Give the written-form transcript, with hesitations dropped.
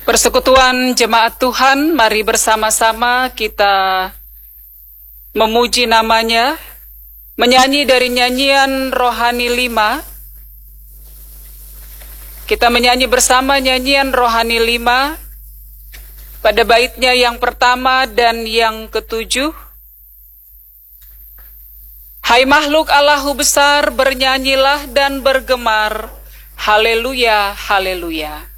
Persekutuan jemaat Tuhan, mari bersama-sama kita memuji namanya, menyanyi dari nyanyian Rohani 5. Kita menyanyi bersama nyanyian Rohani 5 pada baitnya yang pertama dan yang ketujuh. Hai makhluk Allahu besar, bernyanyilah dan bergemar, haleluya, haleluya.